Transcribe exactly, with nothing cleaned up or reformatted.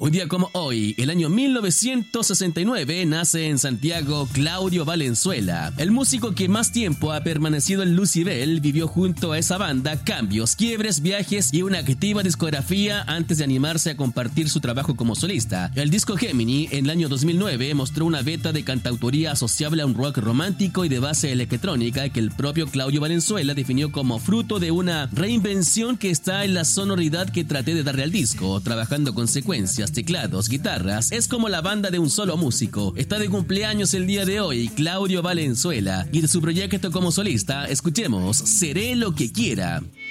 Un día como hoy, el año mil novecientos sesenta y nueve, nace en Santiago Claudio Valenzuela. El músico que más tiempo ha permanecido en Lucybell vivió junto a esa banda cambios, quiebres, viajes y una activa discografía antes de animarse a compartir su trabajo como solista. El disco Gemini, en el año dos mil nueve, mostró una beta de cantautoría asociable a un rock romántico y de base electrónica que el propio Claudio Valenzuela definió como fruto de una reinvención que está en la sonoridad que traté de darle al disco, trabajando con secuencias, teclados, guitarras. Es como la banda de un solo músico. Está de cumpleaños el día de hoy Claudio Valenzuela, y de su proyecto como solista escuchemos Seré lo que quiera.